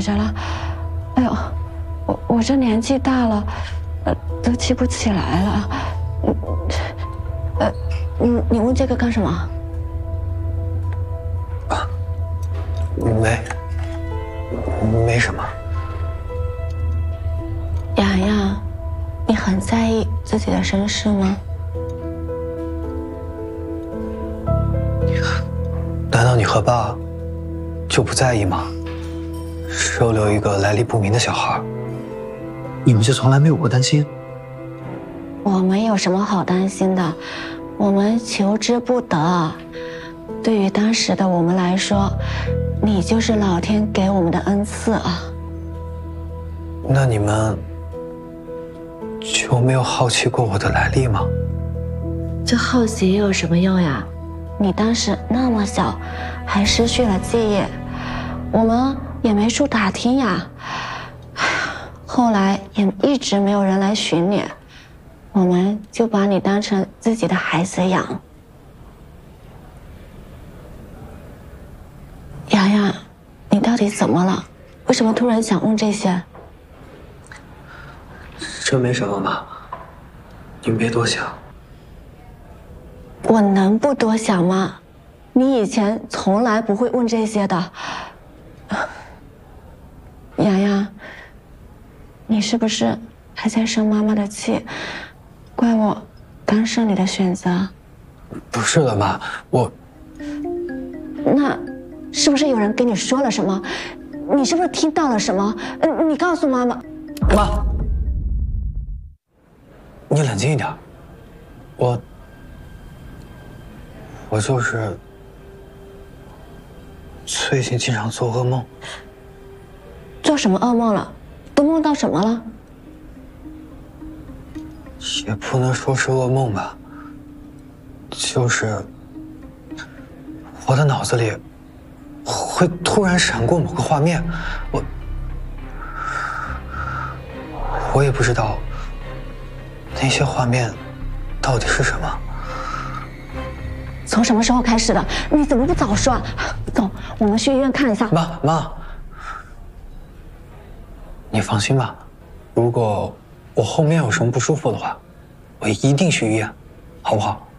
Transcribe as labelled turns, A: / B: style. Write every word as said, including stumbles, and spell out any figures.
A: 着了。哎呦，我我这年纪大了，呃，都记不起来了。嗯，呃，你你问这个干什么？
B: 啊，没，没什么。
A: 洋洋，你很在意自己的身世吗？
B: 难道你和爸就不在意吗？收留一个来历不明的小孩，你们就从来没有过担心？
A: 我们有什么好担心的？我们求之不得。对于当时的我们来说，你就是老天给我们的恩赐啊。
B: 那你们就没有好奇过我的来历吗？
A: 这好奇有什么用呀？你当时那么小，还失去了记忆，我们也没处打听呀。后来也一直没有人来寻你，我们就把你当成自己的孩子养。洋洋，你到底怎么了？为什么突然想问这些？
B: 这没什么嘛，你别多想。
A: 我能不多想吗？你以前从来不会问这些的。洋洋，你是不是还在生妈妈的气？怪我干涉你的选择？
B: 不是的，妈，我……
A: 那是不是有人跟你说了什么？你是不是听到了什么？嗯，你告诉妈妈。
B: 妈，你冷静一点。我……我就是最近经常做噩梦。
A: 做什么噩梦了？都梦到什么了？
B: 也不能说是噩梦吧，就是我的脑子里会突然闪过某个画面，我我也不知道那些画面到底是什么。
A: 从什么时候开始的？你怎么不早说啊？走，我们去医院看一下。
B: 妈妈，你放心吧，如果我后面有什么不舒服的话，我一定去医院，好不好？